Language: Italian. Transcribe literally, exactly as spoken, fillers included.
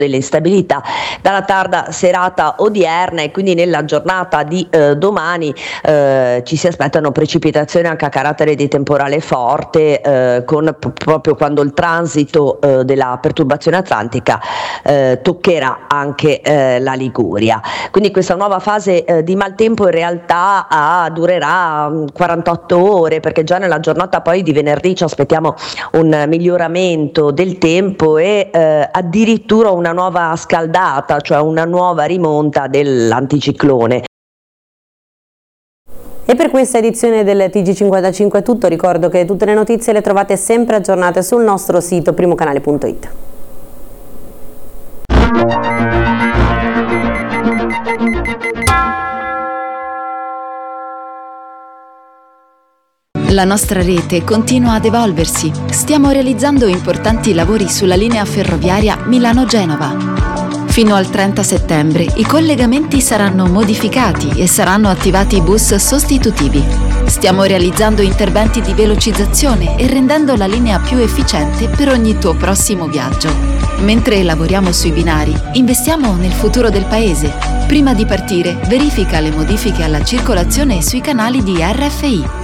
delle instabilità dalla tarda serata odierna, e quindi nella giornata di eh, domani eh, ci si aspettano precipitazioni anche a carattere di temporale forte, eh, con p- proprio quando il transito eh, della perturbazione atlantica eh, toccherà anche eh, la Liguria. Quindi questa nuova fase eh, di maltempo in realtà ah, durerà um, quarantotto ore, perché già nella giornata poi di venerdì ci aspettiamo un miglioramento del tempo e eh, addirittura una nuova scaldata, cioè una nuova rimonta dell'anticiclone. E per questa edizione del T G cinquantacinque è tutto. Ricordo che tutte le notizie le trovate sempre aggiornate sul nostro sito primocanale punto it. La nostra rete continua ad evolversi. Stiamo realizzando importanti lavori sulla linea ferroviaria Milano-Genova. Fino al trenta settembre i collegamenti saranno modificati e saranno attivati bus sostitutivi. Stiamo realizzando interventi di velocizzazione e rendendo la linea più efficiente per ogni tuo prossimo viaggio. Mentre lavoriamo sui binari, investiamo nel futuro del paese. Prima di partire, verifica le modifiche alla circolazione sui canali di R F I.